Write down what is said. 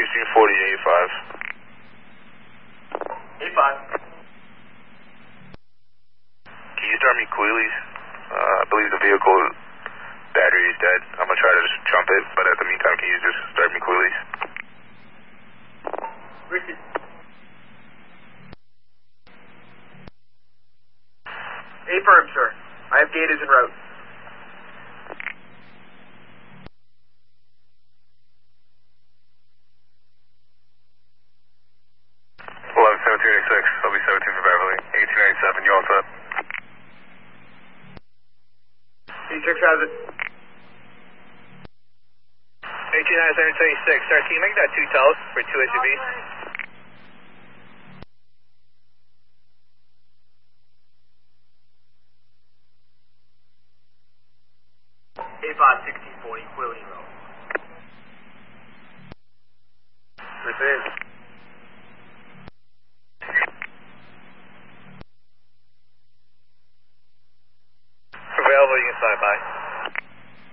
1640, 85. Can you start me Coolies? I believe the vehicle battery is dead. I'm going to try to just jump it, but at the meantime, can you just start me Coolies? Ricky. Affirm, sir. I have gators en route. I'll be 17 for Beverly. 1897, you all set? C6 has it. 1897-26. Sir, can you make that 2 tows for 2 SUVs? A5-1640, Quilly Road. Receive. Available, you can slide by.